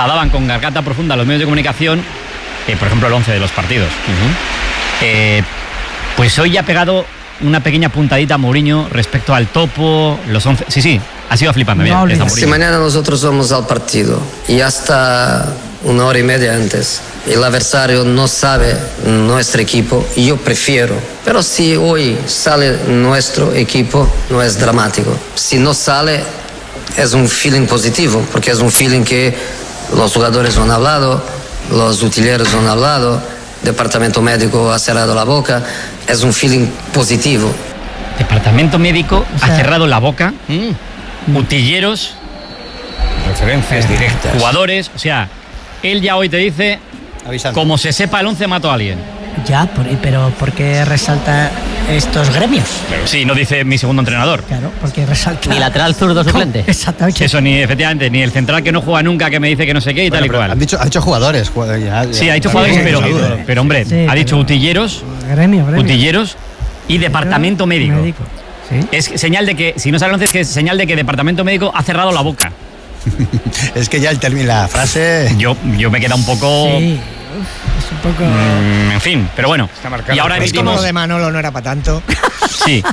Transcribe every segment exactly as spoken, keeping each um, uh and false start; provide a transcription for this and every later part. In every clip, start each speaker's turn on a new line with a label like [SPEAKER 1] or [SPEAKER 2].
[SPEAKER 1] trasladaban con garganta profunda a los medios de comunicación, eh, por ejemplo, el once de los partidos. Uh-huh. eh, pues hoy ya ha pegado una pequeña puntadita a Mourinho respecto al topo, los once. Sí, sí, ha sido flipando.
[SPEAKER 2] No, bien, si mañana nosotros vamos al partido y hasta una hora y media antes el adversario no sabe nuestro equipo, yo prefiero, pero si hoy sale nuestro equipo no es dramático, si no sale es un feeling positivo, porque es un feeling que los jugadores han hablado, los utileros han hablado, departamento médico ha cerrado la boca, es un feeling positivo.
[SPEAKER 1] Departamento médico o sea, ha cerrado la boca, mm. utilleros,
[SPEAKER 3] referencias directas,
[SPEAKER 1] jugadores, o sea, él ya hoy te dice, avisando, como se sepa el once mato a alguien.
[SPEAKER 4] Ya, por, pero ¿por qué resalta estos gremios?
[SPEAKER 1] Pero sí, no dice mi segundo entrenador.
[SPEAKER 4] Claro, porque resalta...
[SPEAKER 5] Ni lateral zurdo suplente.
[SPEAKER 4] Exactamente.
[SPEAKER 1] Eso ni, efectivamente, ni el central que no juega nunca, que me dice que no sé qué y bueno, tal y cual.
[SPEAKER 3] Han dicho, ha dicho jugadores. Ya, ya,
[SPEAKER 1] sí, ha dicho jugadores, sí, pero, pero, pero hombre, sí, ha dicho pero, utilleros,
[SPEAKER 4] gremio, gremio.
[SPEAKER 1] utilleros y departamento médico.
[SPEAKER 4] médico. ¿Sí?
[SPEAKER 1] Es señal de que, si no sale el once, es que es señal de que departamento médico ha cerrado la boca.
[SPEAKER 3] Es que ya el término, la frase...
[SPEAKER 1] Yo, yo me queda un poco...
[SPEAKER 4] Sí. Es un poco...
[SPEAKER 1] Mm, en fin, pero bueno.
[SPEAKER 6] Y ahora es como lo de Manolo no era para tanto.
[SPEAKER 1] Sí.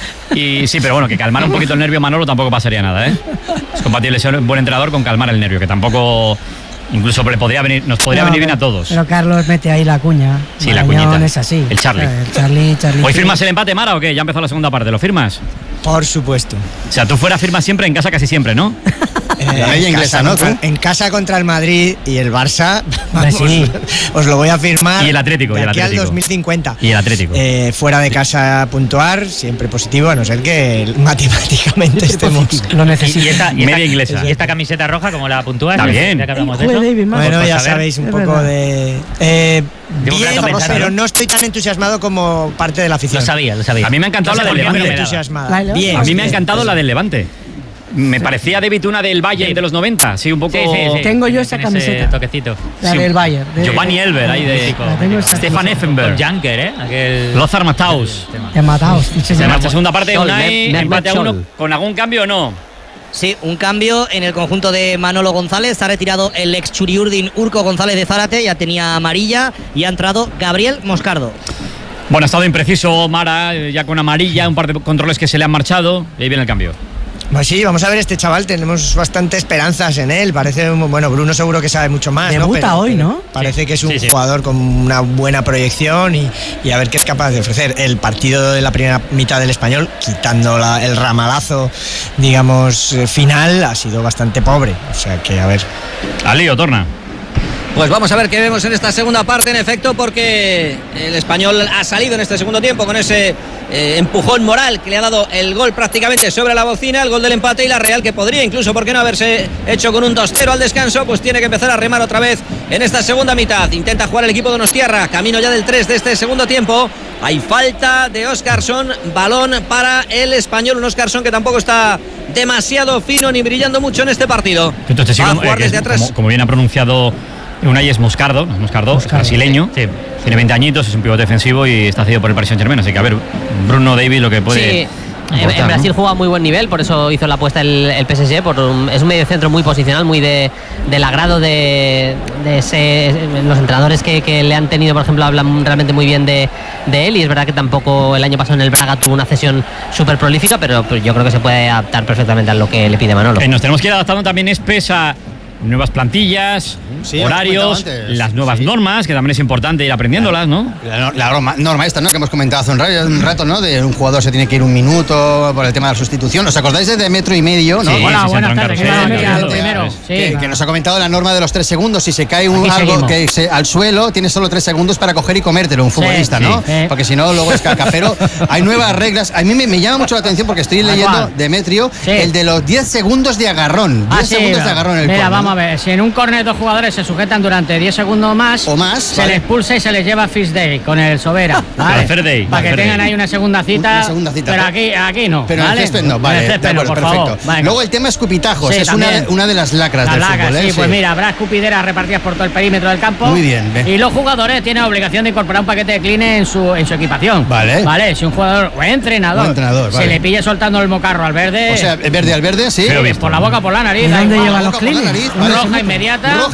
[SPEAKER 1] Y sí, pero bueno, que calmar un poquito el nervio Manolo tampoco pasaría nada, ¿eh? Es compatible ser un buen entrenador con calmar el nervio, que tampoco... Incluso le podría venir, nos podría no, venir bien a todos.
[SPEAKER 4] Pero Carlos mete ahí la cuña.
[SPEAKER 1] Sí, la cuñita.
[SPEAKER 4] Es así.
[SPEAKER 1] El Charlie.
[SPEAKER 4] El Charlie, Charlie.
[SPEAKER 1] ¿Hoy firmas el empate, Mara, o qué? Ya empezó la segunda parte. ¿Lo firmas?
[SPEAKER 6] Por supuesto.
[SPEAKER 1] O sea, tú fuera firmas siempre, en casa casi siempre, ¿no?
[SPEAKER 3] Eh, la ley inglesa, ¿no?
[SPEAKER 6] Contra, en casa contra el Madrid y el Barça, vamos, sí. Os lo voy a firmar.
[SPEAKER 1] Y el Atlético,
[SPEAKER 6] de
[SPEAKER 1] y el
[SPEAKER 6] aquí
[SPEAKER 1] Atlético.
[SPEAKER 6] al dos mil cincuenta.
[SPEAKER 1] Y el Atlético.
[SPEAKER 6] Eh, fuera de casa puntuar, siempre positivo, a no ser que matemáticamente estemos.
[SPEAKER 4] Lo necesito.
[SPEAKER 5] Y esta, y
[SPEAKER 1] media
[SPEAKER 5] esta,
[SPEAKER 1] inglesa.
[SPEAKER 5] Y esta camiseta roja, como la puntúas.
[SPEAKER 1] Está bien.
[SPEAKER 5] Ya que hablamos de
[SPEAKER 4] Joder,
[SPEAKER 5] eso.
[SPEAKER 4] David,
[SPEAKER 6] bueno,
[SPEAKER 5] pues
[SPEAKER 6] ya
[SPEAKER 5] saber.
[SPEAKER 6] sabéis un
[SPEAKER 4] Es
[SPEAKER 6] poco
[SPEAKER 4] verdad.
[SPEAKER 6] de. Eh,
[SPEAKER 5] Llevo
[SPEAKER 6] bien,
[SPEAKER 5] un rato pensando,
[SPEAKER 6] pero
[SPEAKER 5] ¿no?
[SPEAKER 6] no estoy tan entusiasmado como parte de la afición.
[SPEAKER 5] Lo sabía, lo sabía.
[SPEAKER 1] A mí me ha encantado
[SPEAKER 5] No sé
[SPEAKER 1] la del
[SPEAKER 5] por qué,
[SPEAKER 1] Levante.
[SPEAKER 5] pero me
[SPEAKER 6] entusiasmada.
[SPEAKER 4] daba.
[SPEAKER 6] Bien,
[SPEAKER 1] A mí me ha
[SPEAKER 6] bien,
[SPEAKER 1] encantado
[SPEAKER 6] bien.
[SPEAKER 1] la del Levante. Me parecía, David, una del Bayern
[SPEAKER 5] Sí.
[SPEAKER 1] de los noventa. Sí, un poco...
[SPEAKER 5] Sí, sí, sí.
[SPEAKER 4] Tengo yo esa
[SPEAKER 5] Tiene ese
[SPEAKER 4] camiseta.
[SPEAKER 5] toquecito.
[SPEAKER 4] La
[SPEAKER 1] Sí.
[SPEAKER 4] del Bayern. De,
[SPEAKER 1] Giovanni Elber, ahí de...
[SPEAKER 4] La tengo esa.
[SPEAKER 1] Stefan Effenberg.
[SPEAKER 5] Con Janker, ¿eh? Aquel...
[SPEAKER 1] Lothar Matthaus.
[SPEAKER 4] Te mataos.
[SPEAKER 1] Se marcha segunda parte,
[SPEAKER 5] Scholl,
[SPEAKER 1] Unai,
[SPEAKER 5] Mehmet
[SPEAKER 1] empate a uno.
[SPEAKER 5] Scholl.
[SPEAKER 1] ¿Con algún cambio o no?
[SPEAKER 7] Sí, un cambio en el conjunto de Manolo González. Está retirado el ex Churiurdin Urco González de Zárate, ya tenía amarilla, y ha entrado Gabriel Moscardo.
[SPEAKER 1] Bueno, ha estado impreciso Mara, ya con amarilla, un par de controles que se le han marchado, y ahí viene el cambio.
[SPEAKER 6] Pues sí, vamos a ver este chaval, tenemos bastante esperanzas en él. Parece, bueno, Bruno seguro que sabe mucho más.
[SPEAKER 4] Debuta
[SPEAKER 6] ¿no? Pero,
[SPEAKER 4] hoy,
[SPEAKER 6] pero
[SPEAKER 4] ¿no?
[SPEAKER 6] Parece
[SPEAKER 5] Sí.
[SPEAKER 6] que es un
[SPEAKER 5] Sí, sí.
[SPEAKER 6] jugador con una buena proyección y, y a ver qué es capaz de ofrecer. El partido de la primera mitad del Español, quitando la, el ramalazo, digamos, eh, final, ha sido bastante pobre. O sea que, a ver.
[SPEAKER 1] Al lío, torna.
[SPEAKER 7] Pues vamos a ver qué vemos en esta segunda parte, en efecto, porque el Español ha salido en este segundo tiempo con ese eh, empujón moral que le ha dado el gol prácticamente sobre la bocina, el gol del empate, y la Real, que podría incluso, ¿por qué no haberse hecho con un dos cero al descanso? Pues tiene que empezar a remar otra vez en esta segunda mitad. Intenta jugar el equipo de Donostiarra, camino ya del tres de este segundo tiempo. Hay falta de Óscarson, balón para el Español, un Óscarson que tampoco está demasiado fino ni brillando mucho en este partido.
[SPEAKER 1] Entonces, sí,
[SPEAKER 7] Va a
[SPEAKER 1] como,
[SPEAKER 7] jugar
[SPEAKER 1] eh,
[SPEAKER 7] desde
[SPEAKER 1] es-
[SPEAKER 7] atrás.
[SPEAKER 1] como, como bien ha pronunciado Unai, es Moscardo, no es Moscardo, es
[SPEAKER 4] Moscardo.
[SPEAKER 1] brasileño,
[SPEAKER 5] Sí.
[SPEAKER 1] tiene veinte añitos, es un pivote defensivo y está cedido por el Paris Saint-Germain, así que a ver, Bruno David lo que puede...
[SPEAKER 5] Sí. En,
[SPEAKER 1] aportar,
[SPEAKER 5] en Brasil
[SPEAKER 1] ¿no?
[SPEAKER 5] juega a muy buen nivel, por eso hizo la apuesta el, el P S G. Por un, es un mediocentro muy posicional, muy de, del agrado de, de ese, los entrenadores que, que le han tenido, por ejemplo, hablan realmente muy bien de, de él. Y es verdad que tampoco el año pasado en el Braga tuvo una cesión súper prolífica, pero pues, yo creo que se puede adaptar perfectamente a lo que le pide Manolo.
[SPEAKER 1] Eh, nos tenemos que ir adaptando también es pesa nuevas plantillas,
[SPEAKER 3] Sí,
[SPEAKER 1] horarios,
[SPEAKER 3] hemos comentado antes.
[SPEAKER 1] las nuevas
[SPEAKER 3] Sí.
[SPEAKER 1] normas, que también es importante ir aprendiéndolas, ¿no?
[SPEAKER 3] La, no- la norma, norma esta, ¿no? Que hemos comentado hace un rato, un rato, ¿no? De un jugador se tiene que ir un minuto por el tema de la sustitución. ¿Os acordáis de, de metro y medio, no?
[SPEAKER 1] Sí,
[SPEAKER 4] Hola,
[SPEAKER 1] sí,
[SPEAKER 4] buenas
[SPEAKER 1] Sandro
[SPEAKER 4] tardes.
[SPEAKER 1] Carrasco,
[SPEAKER 4] ¿Qué
[SPEAKER 1] sí,
[SPEAKER 4] tal?
[SPEAKER 1] sí,
[SPEAKER 4] Lo
[SPEAKER 1] sí,
[SPEAKER 4] primero.
[SPEAKER 1] sí.
[SPEAKER 4] Sí,
[SPEAKER 3] que,
[SPEAKER 4] claro.
[SPEAKER 3] que nos ha comentado la norma de los tres segundos. Si se cae un,
[SPEAKER 4] Aquí
[SPEAKER 3] algo
[SPEAKER 4] seguimos.
[SPEAKER 3] que se, al suelo, tienes solo tres segundos para coger y comértelo, un futbolista,
[SPEAKER 4] sí,
[SPEAKER 3] ¿no?
[SPEAKER 4] sí.
[SPEAKER 3] Porque si no, luego es caca. Pero hay nuevas reglas. A mí me, me llama mucho la atención porque estoy
[SPEAKER 4] ¿A
[SPEAKER 3] leyendo
[SPEAKER 4] cuál?
[SPEAKER 3] Demetrio,
[SPEAKER 4] Sí.
[SPEAKER 3] el de los diez segundos de agarrón.
[SPEAKER 4] Ah,
[SPEAKER 3] diez
[SPEAKER 4] sí,
[SPEAKER 3] segundos de
[SPEAKER 4] mira.
[SPEAKER 3] agarrón en el
[SPEAKER 4] Mira,
[SPEAKER 3] córner,
[SPEAKER 4] vamos
[SPEAKER 3] ¿no?
[SPEAKER 4] a ver. Si en un córner dos jugadores se sujetan durante diez segundos más,
[SPEAKER 3] O más,
[SPEAKER 4] se
[SPEAKER 3] vale.
[SPEAKER 4] les expulsa y se les lleva a Fist Day con el Sobera. ¿vale?
[SPEAKER 1] Fair day,
[SPEAKER 4] Para que
[SPEAKER 1] fair
[SPEAKER 4] tengan
[SPEAKER 1] day.
[SPEAKER 4] ahí una segunda cita.
[SPEAKER 3] Una segunda cita.
[SPEAKER 4] Pero aquí, aquí no.
[SPEAKER 3] Pero
[SPEAKER 4] ¿vale?
[SPEAKER 3] en el césped no, vale,
[SPEAKER 4] En el césped
[SPEAKER 3] de
[SPEAKER 4] no,
[SPEAKER 3] acuerdo,
[SPEAKER 4] por
[SPEAKER 3] perfecto.
[SPEAKER 4] favor. Venga.
[SPEAKER 3] Luego el tema escupitajos,
[SPEAKER 4] Sí,
[SPEAKER 3] es una,
[SPEAKER 4] también.
[SPEAKER 3] una de las lacras
[SPEAKER 4] Las
[SPEAKER 3] del
[SPEAKER 4] lacras,
[SPEAKER 3] fútbol, ¿eh?
[SPEAKER 4] sí, pues mira, habrá escupideras repartidas por todo el perímetro del campo.
[SPEAKER 3] Muy bien, ve.
[SPEAKER 4] Y los jugadores tienen obligación de incorporar un paquete de clean en su, en su equipación.
[SPEAKER 3] Vale.
[SPEAKER 4] Vale, si un jugador o entrenador,
[SPEAKER 3] O entrenador,
[SPEAKER 4] se
[SPEAKER 3] vale.
[SPEAKER 4] le pilla soltando el mocarro al verde.
[SPEAKER 3] O sea, el verde al verde, sí.
[SPEAKER 1] Pero bien.
[SPEAKER 4] por la boca, por la nariz.
[SPEAKER 2] ¿Y
[SPEAKER 4] da
[SPEAKER 2] dónde
[SPEAKER 4] igual.
[SPEAKER 2] lleva los
[SPEAKER 3] boca por la
[SPEAKER 2] clines?
[SPEAKER 3] nariz,
[SPEAKER 4] Una
[SPEAKER 3] vale.
[SPEAKER 4] roja inmediata.
[SPEAKER 3] Roja